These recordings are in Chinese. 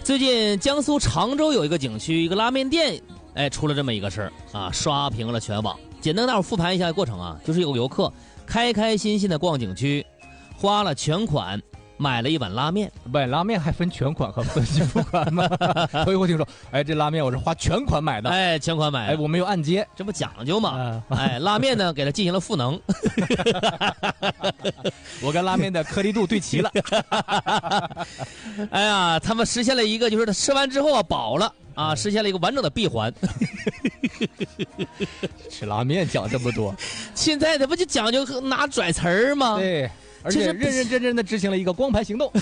最近江苏常州有一个景区，一个拉面店，出了这么一个事儿啊，刷屏了全网。简单大伙复盘一下过程啊，就是有个游客开开心心的逛景区，花了全款买了一碗拉面。 买拉面还分全款和分期付款吗？所以我听说，这拉面我是花全款买的， 全款买， 我没有按揭， 这不讲究嘛？拉面呢给他进行了赋能， 我跟拉面的颗粒度对齐了。 他们实现了一个，就是他吃完之后啊饱了啊，实现了一个完整的闭环。 吃拉面讲这么多， 现在这不就讲究拿拽词儿吗？ 对。而且认认真真的执行了一个光盘行动，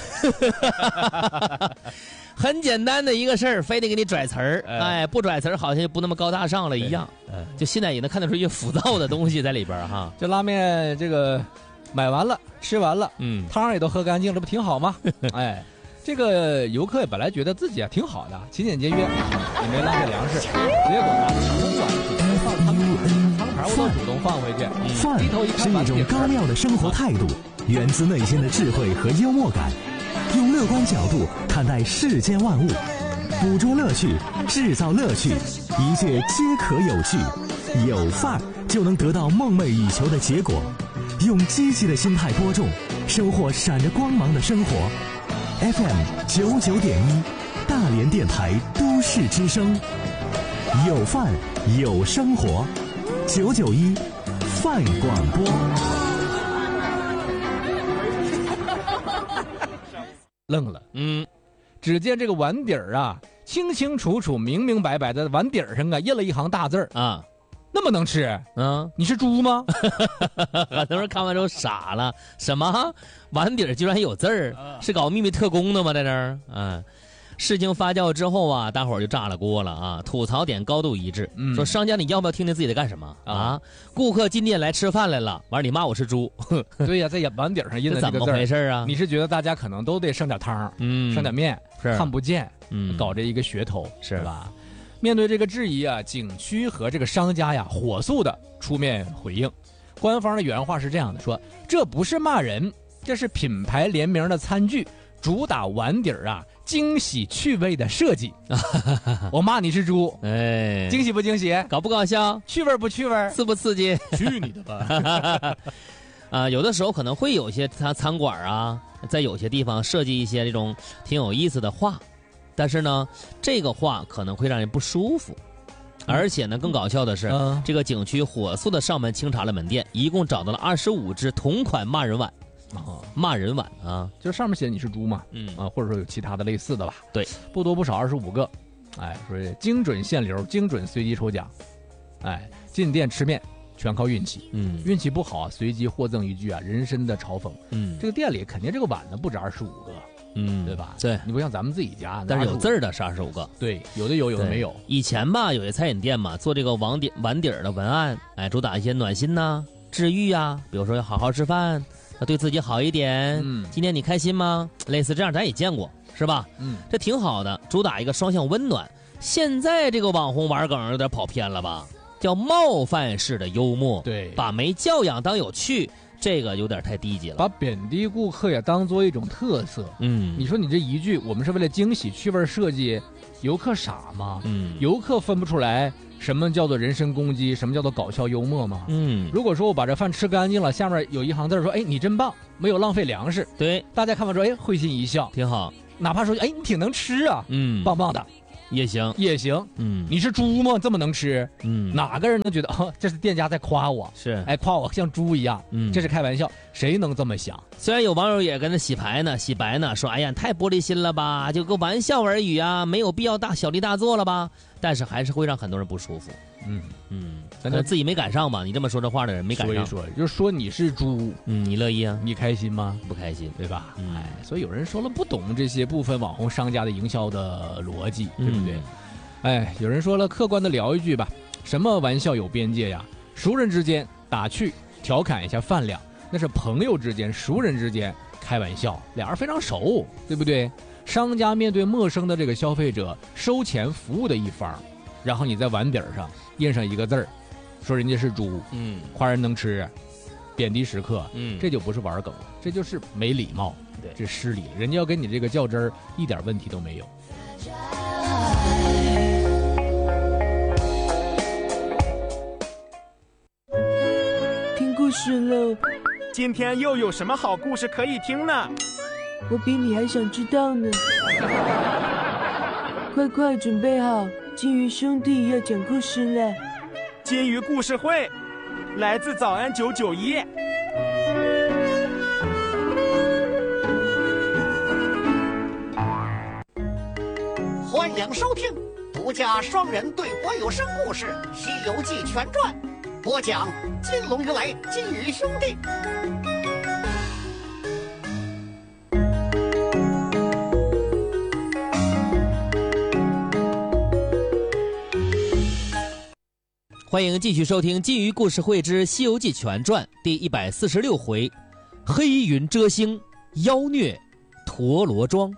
很简单的一个事儿，非得给你拽词儿，不拽词儿好像就不那么高大上了一样。就现在也能看得出一些浮躁的东西在里边哈。 这拉面这个买完了，吃完了，汤也都喝干净，这不挺好吗？这个游客本来觉得自己挺好的，勤俭节约，也没浪费粮食，结果呢，整碗准备放汤盘我都主动放回去。 饭是一种高妙的生活态度，源自内心的智慧和幽默感，用乐观角度看待世间万物，捕捉乐趣，制造乐趣，一切皆可有趣。有范儿就能得到梦寐以求的结果，用积极的心态播种，收获闪着光芒的生活。FM99.1，大连电台都市之声，有范有生活，991范广播。 愣了，只见这个碗底儿啊，清清楚楚、明明白白的碗底儿上啊，印了一行大字儿啊，那么能吃？你是猪吗？ 很多人看完之后傻了，什么碗底儿居然还有字儿？是搞秘密特工的吗？在这儿？事情发酵之后啊，大伙儿就炸了锅了啊！吐槽点高度一致，说商家你要不要听听自己在干什么啊？顾客进店来吃饭来了，完了你骂我是猪， 对呀，在碗底上印的这个字， 怎么回事啊？ 你是觉得大家可能都得剩点汤，剩点面，看不见，搞这一个噱头，是吧？面对这个质疑啊，景区和这个商家呀，火速的出面回应。官方的原话是这样的，说这不是骂人，这是品牌联名的餐具，主打碗底儿啊。惊喜趣味的设计，我骂你是猪，惊喜不惊喜？ 搞不搞笑？ 趣味不趣味？ 刺不刺激？ 去你的吧！ 有的时候可能会有些餐馆啊，在有些地方设计一些这种挺有意思的话，但是呢，这个话可能会让人不舒服。而且呢，更搞笑的是，这个景区火速的上门清查了门店，一共找到了25只同款骂人碗。骂人碗啊， 就上面写你是猪嘛，或者说有其他的类似的吧， 对， 不多不少25个，说精准限流，精准随机抽奖，进店吃面全靠运气，运气不好随机获赠一句人参的嘲讽，这个店里肯定这个碗呢不止25个，对吧？ 对， 你不像咱们自己家， 但是有字的是25个， 对，有的有，有的没有。 以前吧，有些餐饮店嘛，做这个碗底的文案，主打一些暖心呐、治愈啊，比如说要好好吃饭。要对自己好一点，今天你开心吗？类似这样咱也见过，是吧？这挺好的，主打一个双向温暖。现在这个网红玩梗有点跑偏了吧？叫冒犯式的幽默， 对， 把没教养当有趣，这个有点太低级了。 把贬低顾客也当做一种特色，你说你这一句我们是为了惊喜趣味设计，游客傻吗？游客分不出来什么叫做人身攻击，什么叫做搞笑幽默吗？如果说我把这饭吃干净了，下面有一行字说你真棒，没有浪费粮食， 对， 大家看完说会心一笑， 挺好。 哪怕说你挺能吃啊，棒棒的也行， 你是猪吗？这么能吃？哪个人能觉得这是店家在夸我？ 是， 夸我像猪一样，这是开玩笑，谁能这么想？ 虽然有网友也跟他洗白呢，说哎呀太玻璃心了吧，就个玩笑而已啊，没有必要小题大做了吧？但是还是会让很多人不舒服。可能自己没赶上吧？你这么说这话的人没赶上。 就是说你是猪， 你乐意啊？ 你开心吗？ 不开心， 对吧？所以有人说了，不懂这些部分网红商家的营销的逻辑，对不对？有人说了，客观的聊一句吧，什么玩笑有边界呀？熟人之间打趣调侃一下饭量，那是朋友之间、熟人之间开玩笑，俩人非常熟，对不对？商家面对陌生的这个消费者收钱服务的一方，然后你在碗底上印上一个字儿，说人家是猪，夸人能吃， 贬低时刻，这就不是玩梗了，这就是没礼貌，对，这失礼了。人家要跟你这个较真儿，一点问题都没有。 听故事喽！ 今天又有什么好故事可以听呢？ 我比你还想知道呢。快准备好，金鱼兄弟要讲故事了。 金鱼故事会，来自早安991。 欢迎收听独家双人对播有声故事《西游记全传》，播讲金龙鱼来金鱼兄弟。 欢迎继续收听《金鱼故事会之西游记全传》第146回：黑云遮星，妖虐陀螺庄。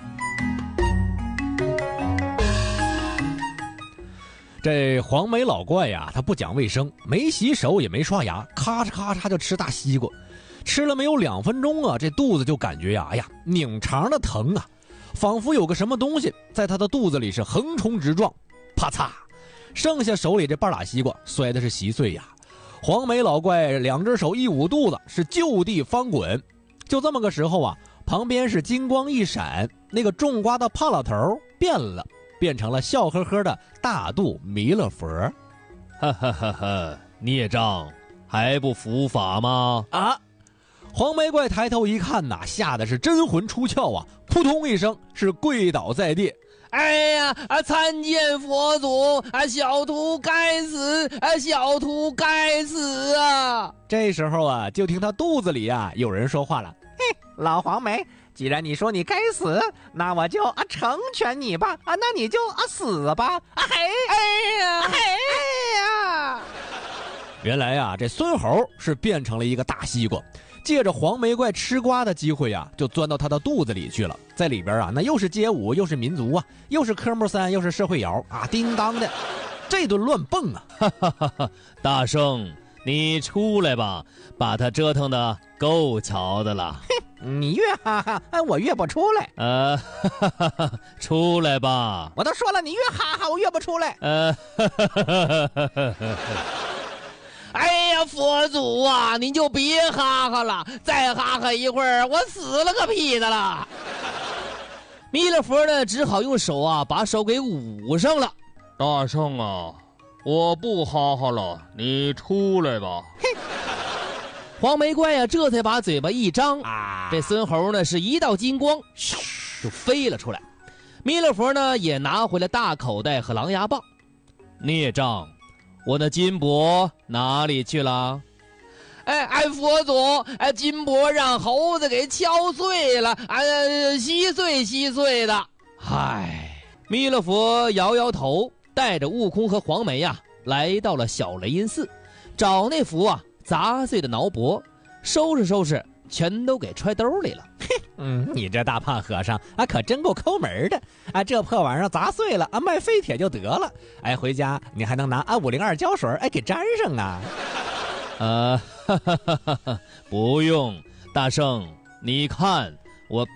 这黄眉老怪呀，他不讲卫生，没洗手也没刷牙，咔嚓咔嚓就吃大西瓜，吃了没有2分钟啊，这肚子就感觉呀，哎呀，拧肠的疼啊，仿佛有个什么东西在他的肚子里是横冲直撞，啪嚓，剩下手里这半拉西瓜摔的是稀碎呀。黄眉老怪2只手一捂肚子，是就地翻滚。就这么个时候啊，旁边是金光一闪，那个种瓜的胖老头变了。变成了笑呵呵的大肚弥勒佛。 哈哈哈哈！孽障，还不伏法吗？ 啊！黄眉怪抬头一看呐，吓得是真魂出窍啊，扑通一声是跪倒在地。 哎呀！参见佛祖！小徒该死！小徒该死啊！ 这时候啊，就听他肚子里啊有人说话了：“ 嘿，老黄眉，既然你说你该死，那我就成全你吧！那你就死吧！嘿，哎呀，嘿，哎呀！” 原来啊，这孙猴是变成了一个大西瓜。借着黄眉怪吃瓜的机会啊，就钻到他的肚子里去了。在里边啊，那又是街舞，又是民族啊，又是科目3，又是社会摇啊，叮当的，这顿乱蹦啊！ 哈哈哈哈！大圣，你出来吧，把他折腾的够瞧的了。 哼，你越哈哈，我越不出来。 哈哈哈！出来吧！ 我都说了，你越哈哈，我越不出来。 哈哈哈哈哈！哎呀，佛祖啊，您就别哈哈了，再哈哈一会儿，我死了个屁的了。弥勒佛呢，只好用手啊，把手给捂上了。大圣啊，我不哈哈了，你出来吧。黄眉怪呀，这才把嘴巴一张啊，这孙猴呢是一道金光，咻就飞了出来。弥勒佛呢也拿回了大口袋和狼牙棒。孽障！我的金箔哪里去了？佛祖，金箔让猴子给敲碎了，稀碎的。嗨，弥勒佛摇摇头，带着悟空和黄眉呀，来到了小雷音寺，找那幅啊砸碎的挠箔，收拾，全都给揣兜里了。 你这大胖和尚可真够抠门的这破玩意儿砸碎了卖废铁就得了，回家你还能拿502胶水给粘上啊。 不用，大圣，你看我。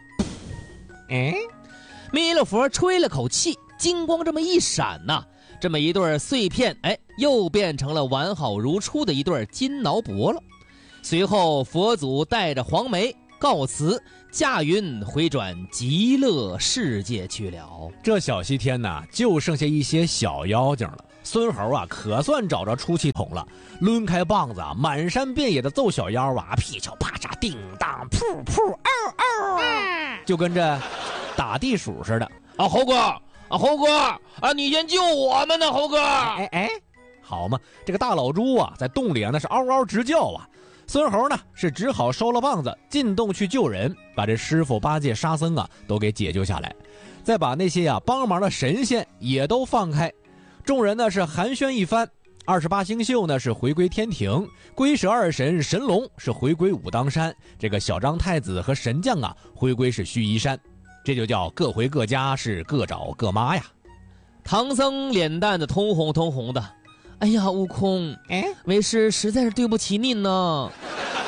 弥勒佛吹了口气，金光这么一闪呐，这么一对碎片又变成了完好如初的一对金挠箔了。随后佛祖带着黄眉告辞，驾云回转极乐世界去了。 这小西天呢，就剩下一些小妖精了。孙猴啊，可算找着出气筒了，抡开棒子啊，满山遍野的揍小妖啊，噼敲啪嚓，叮当噗噗嗷嗷，就跟这打地鼠似的。 猴哥，你先救我们呢，猴哥！ 好嘛，这个大老猪啊，在洞里啊，那是嗷嗷直叫啊。孙猴呢是只好收了棒子，进洞去救人，把这师傅八戒、沙僧啊都给解救下来，再把那些帮忙的神仙也都放开。众人呢是寒暄一番，28星宿呢是回归天庭，龟蛇二神神龙是回归武当山，这个小张太子和神将啊回归是须弥山，这就叫各回各家，是各找各妈呀。 唐僧脸蛋子通红的。哎呀，悟空，为师实在是对不起您呢。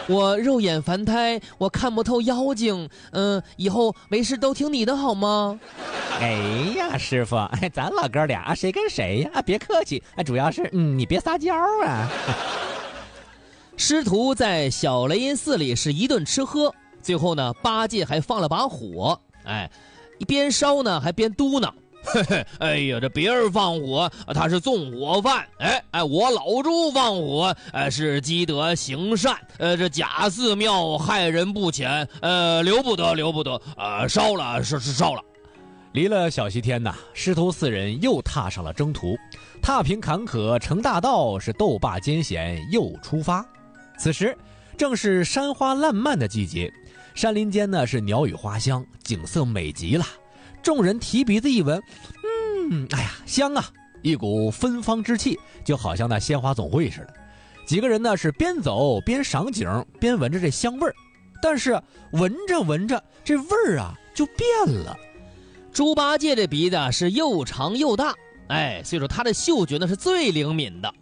我肉眼凡胎，我看不透妖精。以后为师都听你的好吗？ 哎呀，师傅，咱老哥俩谁跟谁呀？别客气，主要是你别撒娇啊。 师徒在小雷音寺里是一顿吃喝，最后呢，八戒还放了把火，一边烧呢还边嘟囔。嘿嘿，哎呀，这别人放火，他是纵火犯，我老猪放火，是积德行善，这假寺庙害人不浅，留不得，烧了是烧了。 离了小西天呐，师徒四人又踏上了征途，踏平坎坷成大道，是斗罢艰险又出发。此时正是山花烂漫的季节，山林间呢是鸟语花香，景色美极了。众人提鼻子一闻，哎呀，香啊！一股芬芳之气，就好像那鲜花总会似的。几个人呢是边走边赏景，边闻着这香味儿。但是闻着闻着，这味儿啊就变了。 猪八戒这鼻子是又长又大，所以说他的嗅觉呢是最灵敏的。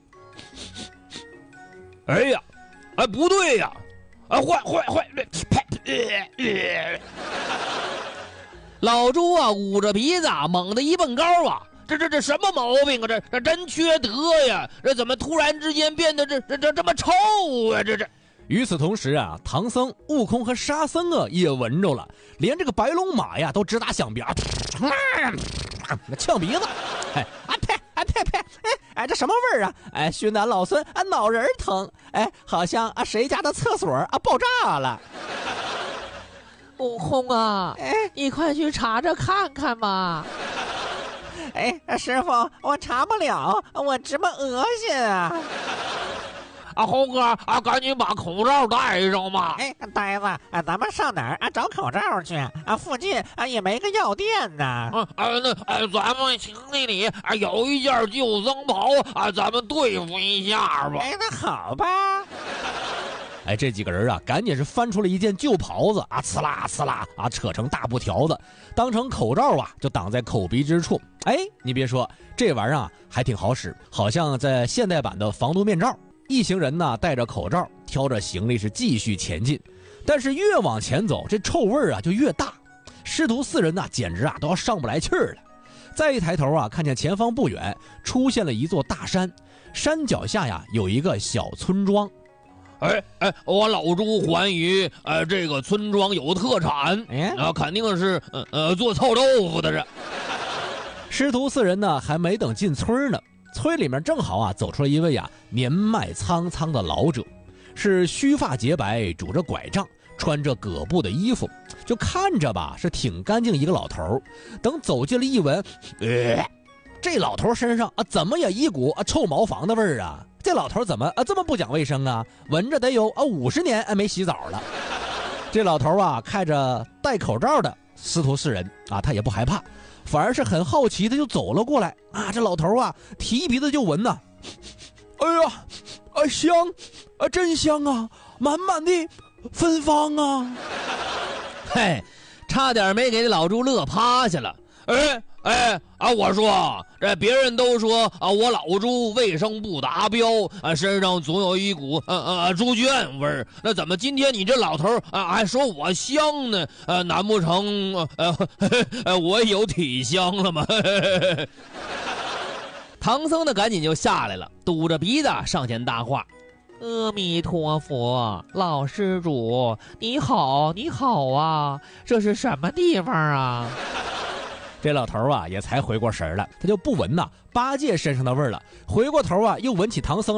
哎呀，不对呀，坏！ 老猪啊，捂着鼻子猛地一蹦高啊！这什么毛病啊？这真缺德呀！这怎么突然之间变得这么臭啊？这。 与此同时啊，唐僧、悟空和沙僧啊也闻着了，连这个白龙马呀都直打响鼻，呛鼻子。呸！这什么味儿啊？熏咱老孙脑仁疼。好像谁家的厕所爆炸了。 悟空啊，你快去查着看看吧。 师傅，我查不了，我直么恶心啊！ 猴哥赶紧把口罩戴上吧。 呆子，咱们上哪儿找口罩去？附近也没个药店呢。 咱们行李里有一件救僧袍，咱们对付一下吧。 那好吧。 这几个人赶紧是翻出了一件旧袍子呲啦扯成大布条子，当成口罩就挡在口鼻之处。你别说，这玩意儿还挺好使，好像在现代版的防毒面罩。一行人呢戴着口罩，挑着行李是继续前进。但是越往前走，这臭味就越大。师徒四人简直都要上不来气儿了。再一抬头看见前方不远出现了一座大山，山脚下有一个小村庄。 我老猪怀疑这个村庄有特产，肯定是做臭豆腐的人。 师徒四人呢还没等进村呢，村里面正好走出了一位年迈苍苍的老者，是须发洁白，拄着拐杖，穿着葛布的衣服，就看着是挺干净一个老头。等走近了一闻，这老头身上怎么也一股臭茅房的味儿啊！这老头怎么这么不讲卫生啊？闻着得有50年没洗澡了。这老头看着戴口罩的师徒四人他也不害怕，反而是很好奇的就走了过来这老头提鼻子就闻呐，香真香啊，满满的芬芳啊。 差点没给这老猪乐趴下了。 我说这别人都说我老猪卫生不达标，身上总有一股猪圈味儿。那怎么今天你这老头还说我香呢？难不成我有体香了吗？ 唐僧呢赶紧就下来了，堵着鼻子上前搭话： 阿弥陀佛，老施主，你好啊，这是什么地方啊？ 这老头也才回过神了，他就不闻八戒身上的味儿了，回过头又闻起唐僧